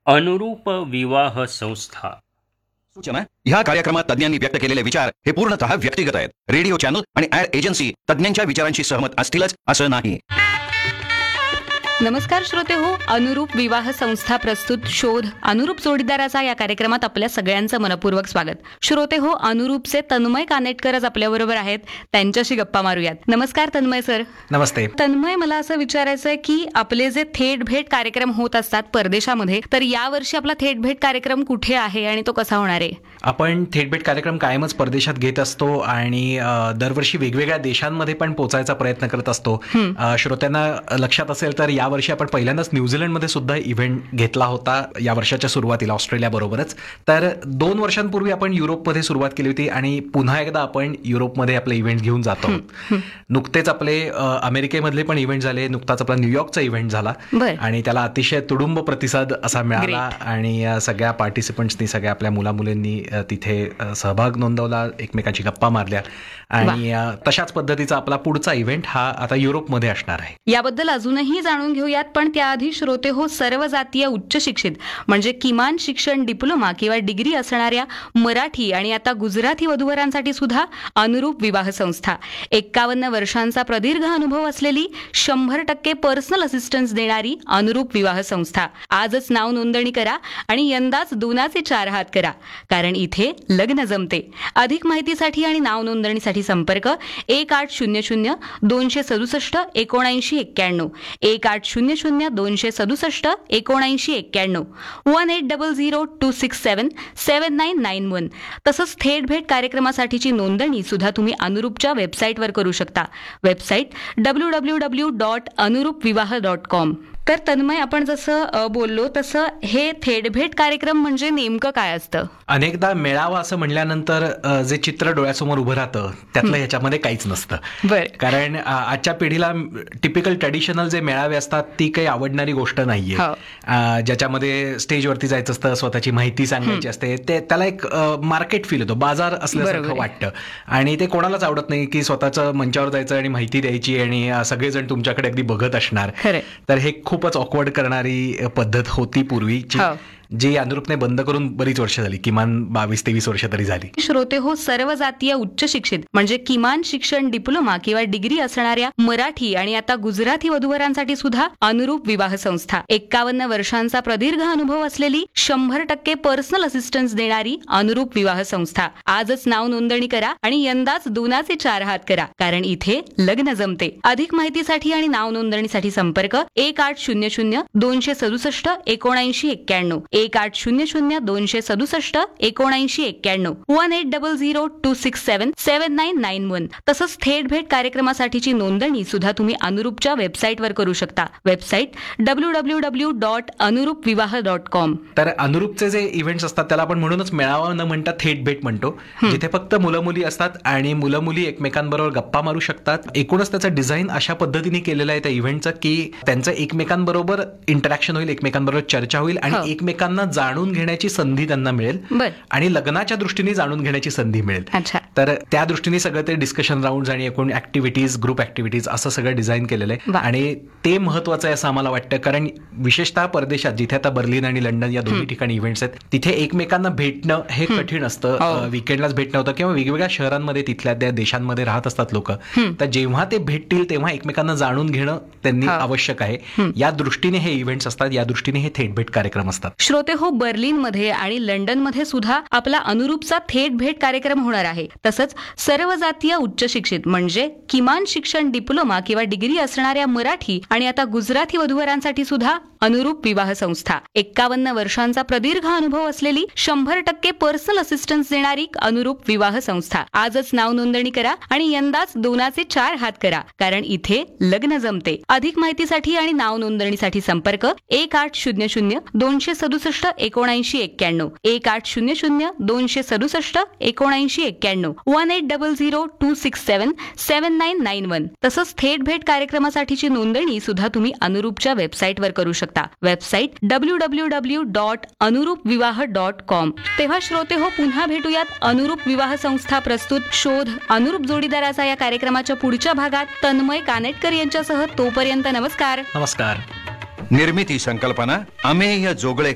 अनुरूप विवाह संस्था. सूचना: ह्या कार्यक्रमात तज्ञांनी व्यक्त केलेले विचार हे पूर्णतः व्यक्तिगत आहेत. रेडिओ चॅनल आणि ऍड एजन्सी तज्ञांच्या विचारांशी सहमत असतीलच असं नाही. नमस्कार श्रोते हो, अनुरूप विवाह संस्था प्रस्तुत शोध अनुरूप जोडीदाराचा या कार्यक्रमात आपल्या सगळ्यांचं मनपूर्वक स्वागत. श्रोते हो, अनुरूपचे तन्मय कानेटकरच आपल्याबरोबर आहेत, त्यांच्याशी गप्पा मारूयात. नमस्कार तन्मय सर. नमस्ते. तन्मय, मला असं विचारायचं आहे की आपले जे थेट भेट कार्यक्रम होत असतात परदेशामध्ये, तर यावर्षी आपला थेट भेट कार्यक्रम कुठे आहे आणि तो कसा होणार आहे? आपण थेट भेट कार्यक्रम कायमच परदेशात घेत असतो आणि दरवर्षी वेगवेगळ्या देशांमध्ये पण पोहोचायचा प्रयत्न करत असतो. श्रोत्यांना लक्षात असेल तर यावर्षी आपण पहिल्यांदाच न्यूझीलंडमध्ये सुद्धा इव्हेंट घेतला होता या वर्षाच्या सुरुवातीला, ऑस्ट्रेलिया बरोबरच. तर 2 वर्षांपूर्वी आपण युरोपमध्ये सुरुवात केली होती आणि पुन्हा एकदा आपण युरोपमध्ये आपले इव्हेंट घेऊन जातो. नुकतेच आपले अमेरिकेमधले पण इव्हेंट झाले, नुकताच आपला न्यूयॉर्कचा इव्हेंट झाला आणि त्याला अतिशय तुडुंब प्रतिसाद असा मिळाला आणि सगळ्या पार्टिसिपंट्सनी, सगळ्या आपल्या मुलामुलींनी तिथे सहभाग नोंदवला, एकमेकांची गप्पा मारल्या आणि तशाच पद्धतीचा आपला पुढचा इव्हेंट हा आता युरोपमध्ये असणार आहे. याबद्दल अजूनही जाणून घेऊयात, पण त्याआधी श्रोते हो, सर्व जातीय उच्च शिक्षित म्हणजे किमान शिक्षण डिप्लोमा किंवा डिग्री असणाऱ्या मराठी आणि आता गुजराती वधूवरांसाठी सुद्धा अनुरूप विवाह संस्था, 51 वर्षांचा प्रदीर्घ अनुभव असलेली, 100% पर्सनल असिस्टन्स देणारी अनुरूप विवाह संस्था. आजच नाव नोंदणी करा आणि यंदाच 2चे 4 हात करा, कारण इथे लग्न जमते. अधिक माहितीसाठी आणि नाव नोंदणीसाठी संपर्क 1800 267 7991, 1800 267 7991, 1800 267 7991. तसंच थेट भेट कार्यक्रमासाठीची नोंदणी सुद्धा तुम्ही अनुरूपच्या वेबसाईटवर करू शकता. Website www.anurupvivaha.com. तर तन्मय, आपण जसं बोललो तसं हे थेट भेट कार्यक्रम म्हणजे नेमकं काय असतं? अनेकदा मेळावा असं म्हणल्यानंतर जे चित्र डोळ्यासमोर उभं राहतं त्यातलं ह्याच्यामध्ये काहीच नसतं. कारण आजच्या पिढीला टिपिकल ट्रेडिशनल जे मेळावे असतात ती काही आवडणारी गोष्ट नाहीये. ज्याच्यामध्ये स्टेजवरती जायचं असतं, स्वतःची माहिती सांगायची असते, ते त्याला एक मार्केट फील होतो, बाजार असल्यासारखं वाटतं आणि ते कोणालाच आवडत नाही की स्वतःचं मंचावर जायचं आणि माहिती द्यायची आणि सगळेजण तुमच्याकडे अगदी बघत असणार. तर हे खूपच ऑकवर्ड करणारी पद्धत होती पूर्वीची, जी अनुरूपने बंद करून बरीच वर्ष झाली, किमान 22-23 वर्ष तरी झाली. श्रोते हो, सर्व जातीय उच्च शिक्षित म्हणजे किमान शिक्षण डिप्लोमा किंवा डिग्री असणाऱ्या मराठी आणि आता गुजराती वधूवरांसाठी सुद्धा अनुरूप विवाह संस्था, 51 वर्षांचा प्रदीर्घ अनुभव असलेली, 100% पर्सनल असिस्टन्स देणारी अनुरूप विवाह संस्था. आजच नाव नोंदणी करा आणि यंदाच 2चे 4 हात करा, कारण इथे लग्न जमते. अधिक माहितीसाठी आणि नाव नोंदणीसाठी संपर्क 1800 267 7991, 1800 267 7991, 1800 267 7991. तसंच थेट भेट कार्यक्रमासाठीची नोंदणी सुद्धा तुम्ही अनुरूपच्या वेबसाईटवर करू शकता. Website www.anurupvivaha.com. तर अनुरूपचे जे इव्हेंट्स असतात त्याला आपण म्हणूनच मेळावा न म्हणता थेट भेट म्हणतो, जिथे फक्त मुलं मुली असतात आणि मुलं मुली एकमेकांबरोबर गप्पा मारू शकतात. एकूणच त्याचं डिझाईन अशा पद्धतीने केलेलं आहे त्या इव्हेंटचं की त्यांचं एकमेकांबरोबर इंटरॅक्शन होईल, एकमेकांबरोबर चर्चा होईल आणि एकमेकांना जाणून घेण्याची संधी त्यांना मिळेल आणि लग्नाच्या दृष्टीने जाणून घेण्याची संधी मिळेल. तर त्या दृष्टीने सगळं ते डिस्कशन राऊंड आणि एकूण ऍक्टिव्हिटीज, ग्रुप ऍक्टिव्हिटीज असं सगळं डिझाईन केलेलं आहे आणि ते महत्वाचं आहे असं आम्हाला वाटतं. कारण विशेषतः परदेशात, जिथे आता बर्लिन आणि लंडन या दोन्ही ठिकाणी इव्हेंट्स आहेत, तिथे एकमेकांना भेटणं हे कठीण असतं. वीकेंडलाच भेटणं होतं किंवा वेगवेगळ्या शहरांमध्ये तिथल्या त्या देशांमध्ये राहत असतात लोक, तर जेव्हा ते भेटतील तेव्हा एकमेकांना जाणून घेणं त्यांनी आवश्यक आहे. या दृष्टीने हे इव्हेंट्स असतात, या दृष्टीने हे थेट भेट कार्यक्रम असतात. श्रोते हो, बर्लिनमध्ये आणि लंडनमध्ये सुद्धा आपला अनुरूपचा थेट भेट कार्यक्रम होणार आहे. तसंच सर्व जातीय उच्च शिक्षित म्हणजे किमान शिक्षण डिप्लोमा किंवा डिग्री असणाऱ्या मराठी आणि आता गुजराती वधूवरांसाठी सुद्धा अनुरूप विवाह संस्था, 51 वर्षांचा प्रदीर्घ अनुभव असलेली, 100% पर्सनल असिस्टन्स देणारी अनुरूप विवाह संस्था. आजच नाव नोंदणी करा आणि यंदाच 2चे 4 हात करा, कारण इथे लग्न जमते. अधिक माहितीसाठी आणि नाव नोंदणीसाठी संपर्क 1800 267 7991, 1800 267 7991, 1800 267 7991. तसंच थेट भेट कार्यक्रमासाठीची नोंदणी सुद्धा तुम्ही अनुरूपच्या वेबसाईटवर करू शकता. Website www.anurupvivaha.com. तेव्हा श्रोते हो, पुन्हा भेटूयात अनुरूप विवाह संस्था प्रस्तुत शोध अनुरूप जोडीदाराचा या कार्यक्रमाच्या पुढच्या भागात तन्मय कानेटकर यांच्यासह. तोपर्यंत नमस्कार. नमस्कार. निर्मिती संकल्पना अमेय जोगळे